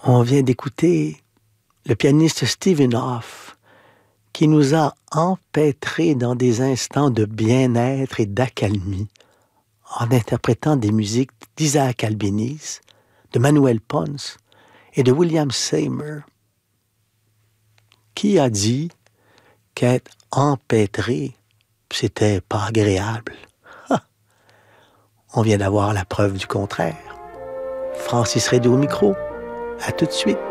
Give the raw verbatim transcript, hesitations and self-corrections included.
On vient d'écouter le pianiste Stephen Hoff qui nous a empêtrés dans des instants de bien-être et d'accalmie en interprétant des musiques d'Isaac Albéniz, de Manuel Pons et de William Seymour. Qui a dit qu'être empêtré, c'était pas agréable? Ha! On vient d'avoir la preuve du contraire. Francis Rédé au micro. À tout de suite.